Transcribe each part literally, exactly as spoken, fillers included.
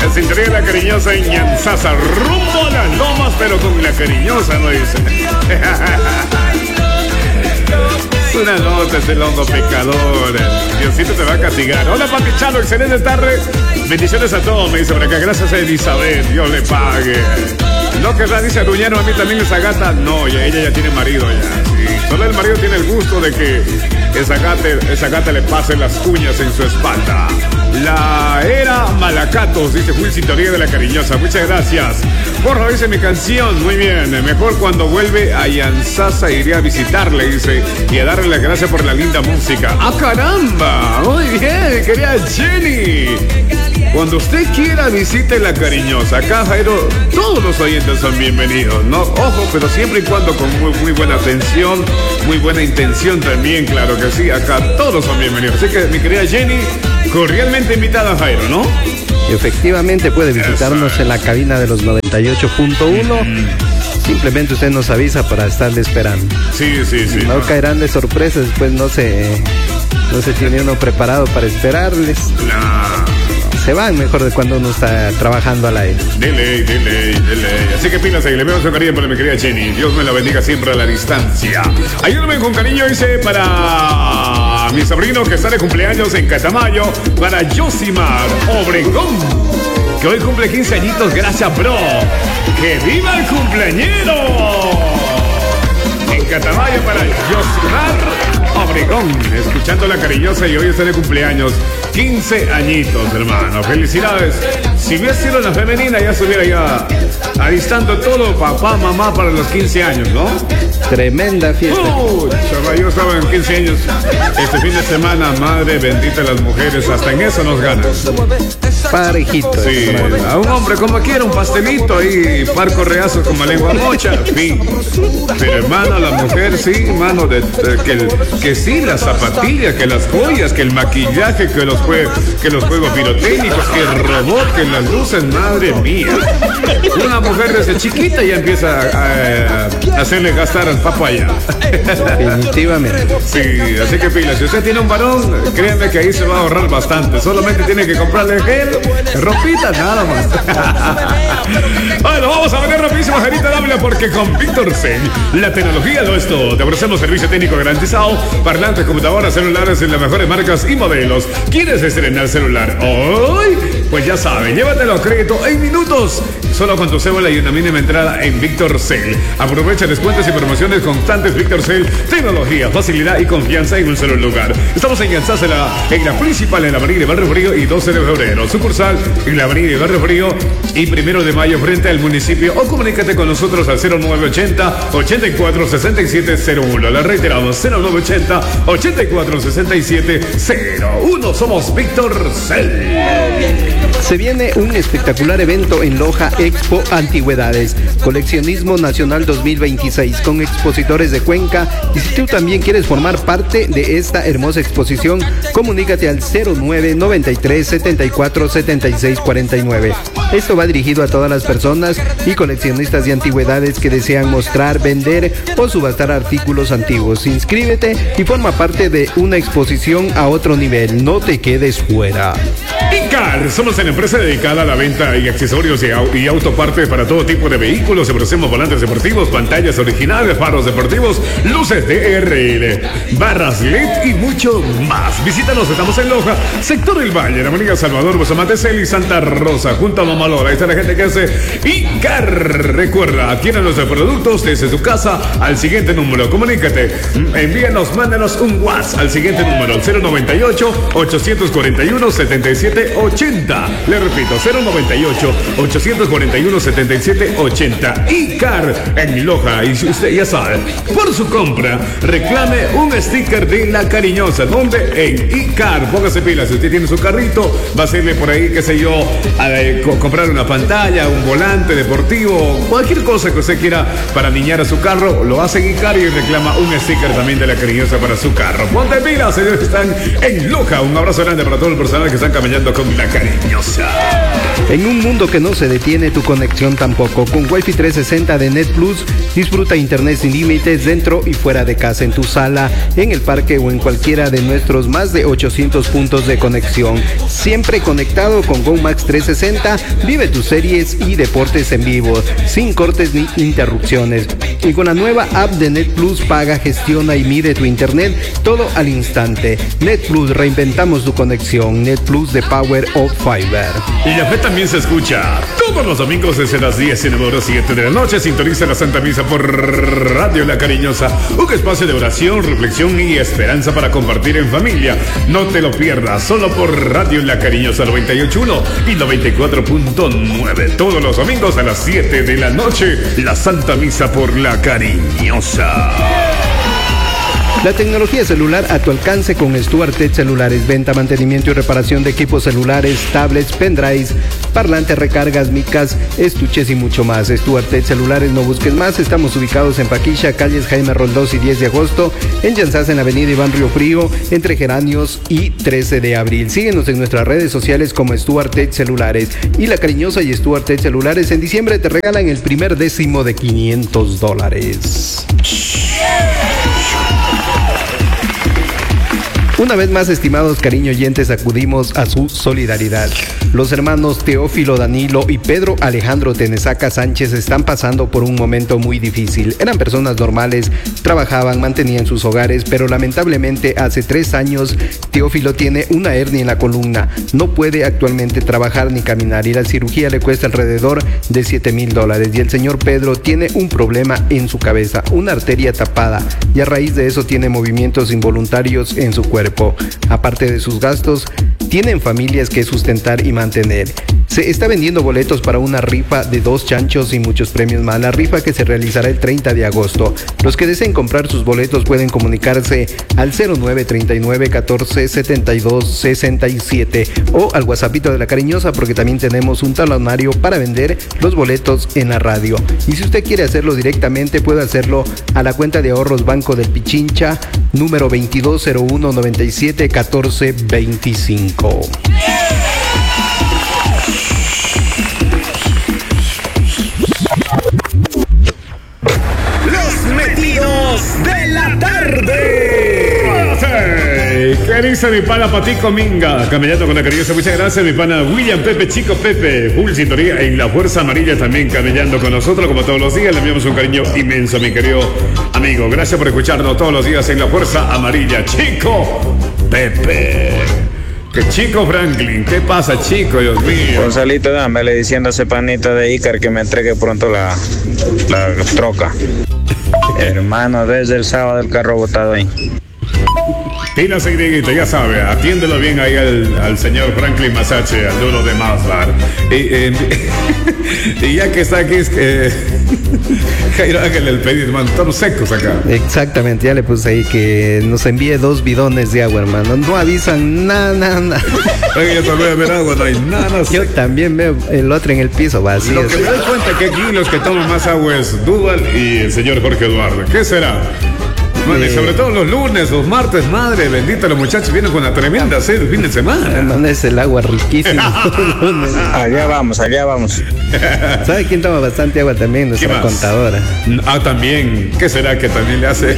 La sintonía de la cariñosa en Ñanzasa, rumbo a las lomas, pero con la cariñosa, ¿no dice? Es una nota, es el hongo pecador. Diosito te va a castigar. Hola, papi Chalo, excelente tarde. Bendiciones a todos, me dice por acá. Gracias a Elizabeth, Dios le pague. No querrá, dice Ruñero, a mí también esa gata. No, ya, ella ya tiene marido ya. Sí. Solo el marido tiene el gusto de que esa gata, esa gata le pase las uñas en su espalda. La era Malacatos, dice Full Sintonía de la Cariñosa. Muchas gracias. Porra, dice mi canción. Muy bien. Mejor cuando vuelve a Yanzasa iré a visitarle, dice, y a darle las gracias por la linda música. ¡Ah, caramba! Muy bien, querida Jenny. Cuando usted quiera visite la Cariñosa. Acá, Jairo, todos los oyentes son bienvenidos, ¿no? Ojo, pero siempre y cuando con muy, muy buena atención, muy buena intención también, claro que sí. Acá todos son bienvenidos. Así que, mi querida Jenny, cordialmente invitada, Jairo, ¿no? Efectivamente, puede visitarnos Eso. en la cabina de los noventa y ocho punto uno. Mm. Simplemente usted nos avisa para estarle esperando. Sí, sí, sí. No, no caerán de sorpresa, después no se, no se tiene uno preparado para esperarles. No. Se van mejor de cuando uno está trabajando al aire. Dele, dele, dele. Así que pilas ahí, le veo su cariño para mi querida Jenny. Dios me la bendiga siempre a la distancia. Ayúdame con cariño, dice, para mi sobrino que está de cumpleaños en Catamayo, para Yosimar Obregón, que hoy cumple quince añitos. Gracias, bro. ¡Que viva el cumpleañero! En Catamayo para Yosimar Obregón, escuchando la Cariñosa, y hoy está de cumpleaños. quince añitos, hermano. Felicidades. Si hubiera sido la femenina, ya estuviera ya alistando todo, papá, mamá, para los quince años, ¿no? Tremenda fiesta. Uh, chaval, yo estaba en quince años este fin de semana. Madre bendita, las mujeres hasta en eso nos ganan. Parejito. Sí, a un hombre como quiera, un pastelito y par correazos como lengua mocha, fin. Pero hermano, la mujer sí, hermano, de, de, que, el, que sí, las zapatillas, que las joyas, que el maquillaje, que los, jue, que los juegos pirotécnicos, que el robot, que las luces, madre mía. Una mujer desde chiquita ya empieza a, a hacerle gastar al papaya. Definitivamente. Sí, así que pila, si usted tiene un varón, créanme que ahí se va a ahorrar bastante. Solamente tiene que comprarle gel, ropita, nada más. Bueno, vamos a vender rapidísimo, Jarita Dávila, porque con Víctor Cell, la tecnología lo es todo. Te ofrecemos servicio técnico garantizado, parlantes, computadoras, celulares en las mejores marcas y modelos. ¿Quieres estrenar celular hoy? Pues ya saben, llévatelo a crédito en minutos, solo con tu cédula y una mínima entrada en Víctor Cell. Aprovecha descuentos y promociones constantes. Víctor Cell, tecnología, facilidad y confianza en un solo lugar. Estamos en Yanzasa, en la principal, en la avenida Barrio Frío y doce de febrero. Sucursal en la avenida Barrio Frío y primero de mayo frente al municipio. O comunícate con nosotros al cero nueve ochenta, ochenta y cuatro, sesenta y siete cero uno. La reiteramos, cero nueve ochenta, ochenta y cuatro, sesenta y siete cero uno. Somos Víctor Cell. Se viene un espectacular evento en Loja, Expo Antigüedades, Coleccionismo Nacional dos mil veintiséis, con expositores de Cuenca. Y si tú también quieres formar parte de esta hermosa exposición, comunícate al cero nueve noventa y tres, setenta y cuatro, setenta y seis cuarenta y nueve. Esto va dirigido a todas las personas y coleccionistas de antigüedades que desean mostrar, vender o subastar artículos antiguos. Inscríbete y forma parte de una exposición a otro nivel. No te quedes fuera. Icar, somos una empresa dedicada a la venta y accesorios y, au y autopartes para todo tipo de vehículos. Ofrecemos volantes deportivos, pantallas originales, faros deportivos, luces D R L, barras L E D y mucho más. Visítanos, estamos en Loja, sector del Valle, la avenida Salvador Bustamante y Santa Rosa, junto a Mamalora. Ahí está la gente que hace Icar. Recuerda, adquiere nuestros productos desde su casa al siguiente número. Comunícate, envíanos, mándanos un WhatsApp al siguiente número, cero noventa y ocho, ochocientos cuarenta y uno, setenta y siete ochenta. Le repito, cero noventa y ocho, ochocientos cuarenta y uno, setenta y siete ochenta. Icar en Loja. Y si usted ya sabe, por su compra, reclame un sticker de la Cariñosa. ¿Dónde? En Icar. Póngase pilas. Si usted tiene su carrito, va a hacerle por ahí, qué sé yo, a, a, co comprar una pantalla, un volante deportivo, cualquier cosa que usted quiera para niñar a su carro, lo hace en Icar y reclama un sticker también de la Cariñosa para su carro. Ponte pilas, ellos están en Loja. Un abrazo grande para todo el personal que están caminando con la Cariñosa. En un mundo que no se detiene, tu conexión tampoco. Con Wi-Fi trescientos sesenta de Net Plus, disfruta internet sin límites dentro y fuera de casa, en tu sala, en el parque o en cualquiera de nuestros más de ochocientos puntos de conexión. Siempre conectado con Go Max trescientos sesenta, vive tus series y deportes en vivo, sin cortes ni interrupciones. Y con la nueva app de Net Plus, paga, gestiona y mide tu internet todo al instante. Net Plus, reinventamos tu conexión. Net Plus, de Power of Fiber. Y la fe también se escucha todos los domingos desde las diez y nueve horas siete de la noche. Sintoniza la Santa Misa por Radio La Cariñosa, un espacio de oración, reflexión y esperanza para compartir en familia. No te lo pierdas, solo por Radio La Cariñosa noventa y ocho punto uno y noventa y cuatro punto nueve. Todos los domingos a las siete de la noche, la Santa Misa por La Cariñosa. La tecnología celular a tu alcance con Stuart Tech Celulares. Venta, mantenimiento y reparación de equipos celulares, tablets, pendrives, parlantes, recargas, micas, estuches y mucho más. Stuart Tech Celulares, no busques más. Estamos ubicados en Paquilla, calles Jaime Roldós y diez de agosto, en Llanzás, en avenida Iván Río Frío, entre Geranios y trece de abril. Síguenos en nuestras redes sociales como Stuart Tech Celulares. Y La Cariñosa y Stuart Tech Celulares en diciembre te regalan el primer décimo de quinientos dólares. Una vez más, estimados cariño oyentes, acudimos a su solidaridad. Los hermanos Teófilo Danilo y Pedro Alejandro Tenesaca Sánchez están pasando por un momento muy difícil. Eran personas normales, trabajaban, mantenían sus hogares, pero lamentablemente hace tres años Teófilo tiene una hernia en la columna. No puede actualmente trabajar ni caminar y la cirugía le cuesta alrededor de siete mil dólares. Y el señor Pedro tiene un problema en su cabeza, una arteria tapada, y a raíz de eso tiene movimientos involuntarios en su cuerpo. Aparte de sus gastos, tienen familias que sustentar y mantener. Se está vendiendo boletos para una rifa de dos chanchos y muchos premios más. La rifa que se realizará el treinta de agosto. Los que deseen comprar sus boletos pueden comunicarse al cero nueve treinta y nueve catorce setenta y dos sesenta y siete o al WhatsAppito de La Cariñosa, porque también tenemos un talonario para vender los boletos en la radio. Y si usted quiere hacerlo directamente, puede hacerlo a la cuenta de ahorros Banco del Pichincha, número veintidós cero uno noventa y siete catorce veinticinco. De la tarde. Hey, ¿qué dice mi pana Patico Minga? Caminando con La Cariñosa. Muchas gracias, mi pana William Pepe, Chico Pepe, full sintonía en La Fuerza Amarilla, también caminando con nosotros como todos los días. Le enviamos un cariño inmenso, mi querido amigo. Gracias por escucharnos todos los días en La Fuerza Amarilla. Chico Pepe. Que Chico Franklin, ¿qué pasa, Chico? Dios mío. Gonzalito, dámele diciendo a ese panita de Icar que me entregue pronto la, la troca. Hermano, desde el sábado el carro botado ahí. Tina Seguidito, ya sabe, atiéndelo bien ahí al, al señor Franklin Masache, al duro de Masbar. Y, eh, y ya que está aquí, es que Jairo Ángel el pedido, hermano, estamos secos acá. Exactamente, ya le puse ahí que nos envíe dos bidones de agua, hermano. No avisan nada, nada, nada. Oye, yo también veo agua, no hay nada. Yo sé. También veo el otro en el piso vacío. Lo que me doy cuenta es que aquí los que toman más agua es Duval y el señor Jorge Eduardo. ¿Qué será? Bueno, y sobre todo los lunes, los martes, madre bendita, los muchachos vienen con una tremenda sed el fin de semana. No, es el agua riquísima. Allá vamos, allá vamos. ¿Sabe quién toma bastante agua también? Nuestra contadora. Ah, también. ¿Qué será que también le hace?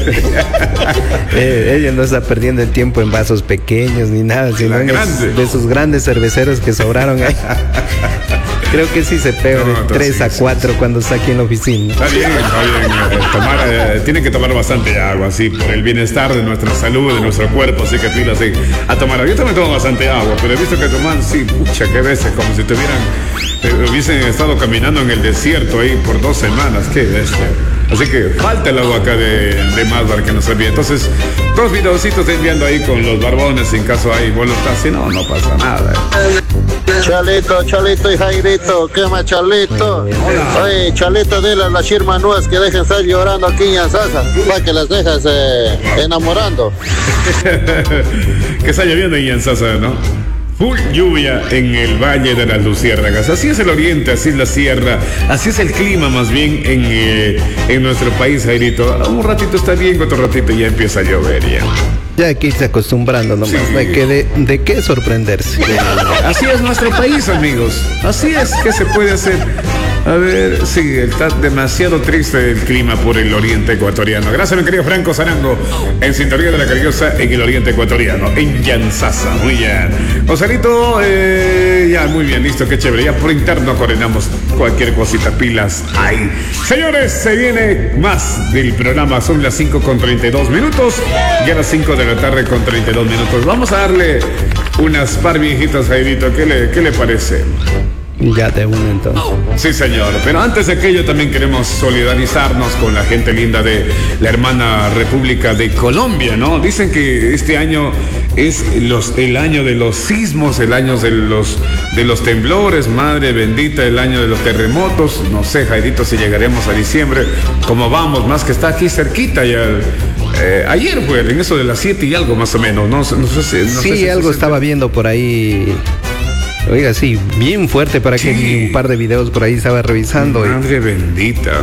eh, ella no está perdiendo el tiempo en vasos pequeños ni nada, sino en es, de sus grandes cerveceros que sobraron ahí. Creo que sí se pega no, de tres a cuatro sí, cuando está aquí en la oficina. Está bien, está bien. Eh, tomar, eh, tienen que tomar bastante agua, sí, por el bienestar de nuestra salud, de nuestro cuerpo, así que pilas, sí. A tomar agua. Yo también tomo bastante agua, pero he visto que toman, sí, pucha, qué veces, como si tuvieran, eh, hubiesen estado caminando en el desierto ahí por dos semanas, qué bestia. Así que falta el agua acá de, de Masbar que nos envía. Entonces, dos videocitos enviando ahí con los barbones, en caso hay voluntad, si no, no pasa nada. Eh. Chalito, Chalito y Jairito, ¿qué más, Chalito? Hola. Oye, Chalito, dile a las chirmanuas que dejen estar llorando aquí en Yanzasa, para que las dejas eh, enamorando. Que está lloviendo en Yanzasa, ¿no? Full lluvia en el Valle de las Luciérnagas. Así es el oriente, así es la sierra, así es el clima más bien en, eh, en nuestro país, Jairito. Un ratito está bien, otro ratito ya empieza a llover ya. Ya hay que irse acostumbrando nomás, Sí. no hay que de, de qué sorprenderse. Así es nuestro país, amigos. Así es que se puede hacer. A ver, sí, está demasiado triste el clima por el oriente ecuatoriano. Gracias, mi querido Franco Zarango, en sintonía de la cariñosa en el oriente ecuatoriano, en Yansasa. Muy bien. Joselito, eh, ya, muy bien, listo, qué chévere. Ya por interno coordinamos cualquier cosita, pilas ahí. Señores, se viene más del programa. Son las cinco con treinta y dos minutos. Ya las cinco de la tarde con treinta y dos minutos. Vamos a darle unas par viejitas, Jairito. ¿Qué le, qué le parece? Ya te uno entonces. Sí, señor. Pero antes de aquello también queremos solidarizarnos con la gente linda de la hermana República de Colombia, ¿no? Dicen que este año es los, el año de los sismos, el año de los, de los temblores, madre bendita, el año de los terremotos. No sé, Jairito, si llegaremos a diciembre. Como vamos, más que está aquí cerquita ya. Eh, ayer fue en eso de las siete y algo más o menos. No, no sé si... No Sí, sé si algo se- estaba viendo por ahí. Oiga, sí, bien fuerte para que Sí. un par de videos por ahí estaba revisando. y- Madre bendita.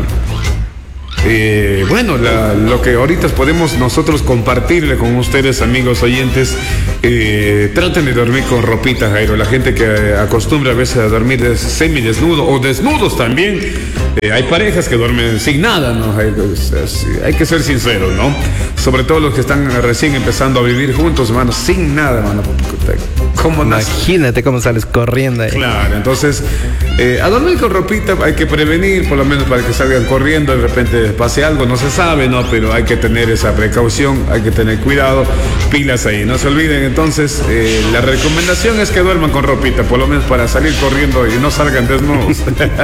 Eh, bueno, la- lo que ahorita podemos nosotros compartirle con ustedes, amigos oyentes, eh, traten de dormir con ropita, Jairo. La gente que eh, acostumbra a veces a dormir des- semidesnudo o desnudos también. Eh, hay parejas que duermen sin nada, ¿no, Jairo? Es- es- hay que ser sinceros, ¿no? Sobre todo los que están recién empezando a vivir juntos, hermano, sin nada, hermano. ¿Cómo nace? Imagínate cómo sales corriendo ahí. Claro, entonces eh, a dormir con ropita hay que prevenir, por lo menos para que salgan corriendo, de repente pase algo, no se sabe, ¿no? Pero hay que tener esa precaución, hay que tener cuidado, pilas ahí, no se olviden. Entonces, eh, la recomendación es que duerman con ropita, por lo menos para salir corriendo y no salgan desnudos.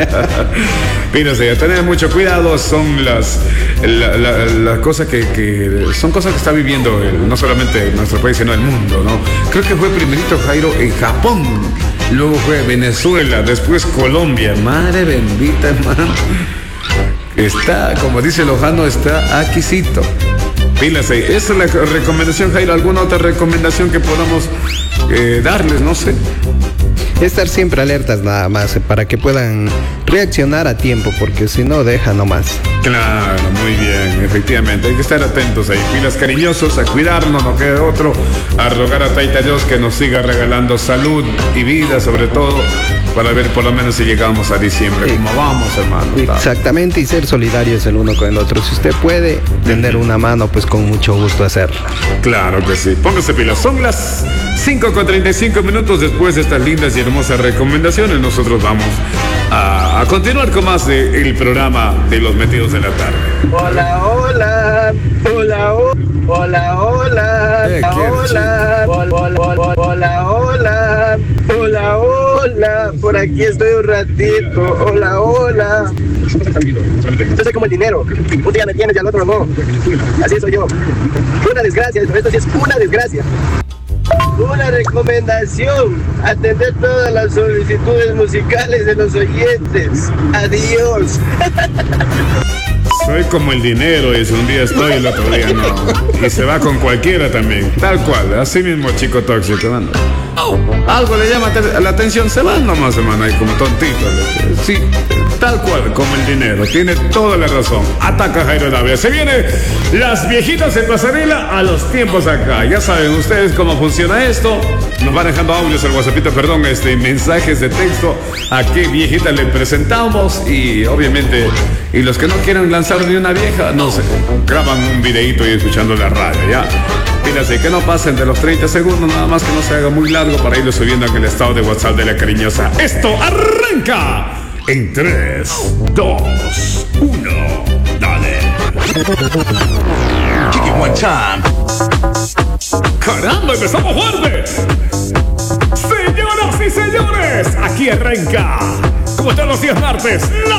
Pilas ahí, a tener mucho cuidado, son las, la, la- las cosas que, que son cosas que está viviendo el- no solamente nuestro país, sino el mundo, ¿no? Creo que fue primerito, Jairo, en Japón. Luego fue Venezuela, después Colombia. Madre bendita, hermano. Está, como dice Lojano, está aquisito. Pilas ahí. Esa es la recomendación, Jairo. ¿Alguna otra recomendación que podamos eh, darles? No sé. Estar siempre alertas nada más, eh, para que puedan reaccionar a tiempo, porque si no, deja nomás. Claro, muy bien, efectivamente. Hay que estar atentos ahí. Pilas, cariñosos, a cuidarnos, no queda otro. A rogar a Taita Dios que nos siga regalando salud y vida, sobre todo, para ver por lo menos si llegamos a diciembre. Sí. ¿Cómo vamos, hermano? Exactamente, y ser solidarios el uno con el otro. Si usted puede tender una mano, pues con mucho gusto hacerlo. Claro que sí. Póngase pilas. Son las cinco con treinta y cinco minutos después de estas lindas y hermosas recomendaciones. Nosotros vamos a, a continuar con más del programa de los metidos de la tarde. Hola, hola, hola, ho- hola, hola, Eh, ¿qué hola, hola, hola, hola, hola, hola, hola, por aquí estoy un ratito, hola, hola. Yo soy como el dinero, un día me tienes y al otro no, así soy yo. Una desgracia, esto sí es una desgracia. Una recomendación, atender todas las solicitudes musicales de los oyentes. Adiós. Soy como el dinero, y si un día estoy, el otro día no. Y se va con cualquiera también. Tal cual, así mismo, chico tóxico, hermano. Algo le llama te- la atención, se van nomás, hermano, ahí como tontito. Sí, tal cual, como el dinero. Tiene toda la razón. Ataca Jairo Navia. Se vienen las viejitas en pasarela a los tiempos acá. Ya saben ustedes cómo funciona esto. Nos van dejando audios al WhatsAppito, perdón, este, mensajes de texto. A qué viejita le presentamos. Y obviamente, y los que no quieran lanzar ni una vieja, no sé, graban un videíto y escuchando la radio, ya. Fíjense, que no pasen de los treinta segundos, nada más que no se haga muy largo para irlo subiendo en el estado de WhatsApp de la cariñosa. Esto arranca en tres, dos, uno. Dale. ¡Caramba, empezamos fuerte! Señoras y señores, aquí arranca, como todos los días martes, la